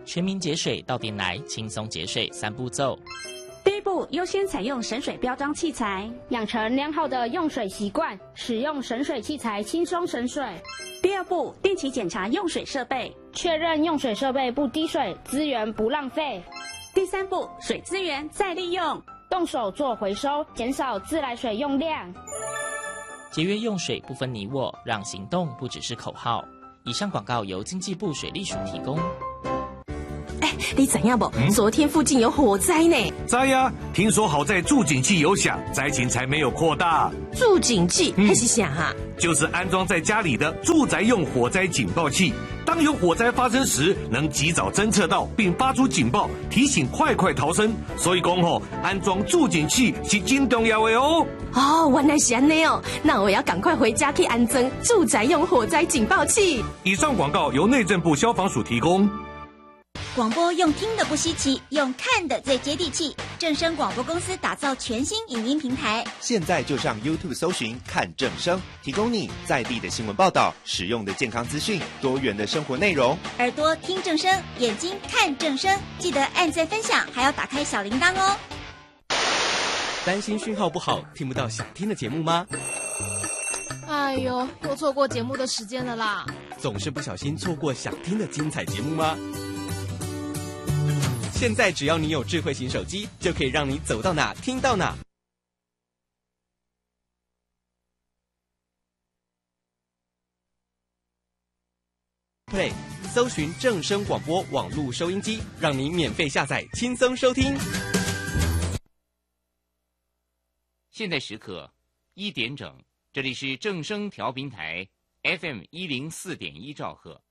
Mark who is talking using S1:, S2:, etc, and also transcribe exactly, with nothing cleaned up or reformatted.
S1: 全民节水到店来，轻松节水三步骤。
S2: 第一步，优先采用省水标章器材，
S3: 养成良好的用水习惯，使用省水器材轻松省水。
S2: 第二步，定期检查用水设备，
S3: 确认用水设备不滴水，资源不浪费。
S2: 第三步，水资源再利用，
S3: 动手做回收，减少自来水用量。
S1: 节约用水不分你我，让行动不只是口号。以上广告由经济部水利署提供。
S4: 哎，你知影不？嗯、昨天附近有火灾呢。
S5: 知呀，听说好在助警器有响，灾情才没有扩大。
S4: 助警器那、嗯、是啥哈？
S5: 就是安装在家里的住宅用火灾警报器。当有火灾发生时，能及早侦测到并发出警报，提醒快快逃生。所以讲吼，安装助警器是真重要的哦。
S4: 哦，原来是安内哦，那我要赶快回家去安装住宅用火灾警报器。
S5: 以上广告由内政部消防署提供。
S6: 广播用听的不稀奇，用看的最接地气。正声广播公司打造全新影音平台，
S7: 现在就上 YouTube 搜寻看正声，提供你在地的新闻报道、实用的健康资讯、多元的生活内容。
S6: 耳朵听正声，眼睛看正声，记得按赞分享，还要打开小铃铛哦。
S8: 担心讯号不好，听不到想听的节目吗？
S9: 哎呦，又错过节目的时间了啦！
S8: 总是不小心错过想听的精彩节目吗？现在只要你有智慧型手机，就可以让你走到哪听到哪。Play 搜寻正声广播网络收音机，让你免费下载，轻松收听。
S10: 现在时刻一点整，这里是正声调频台 F M 一零四点一兆赫。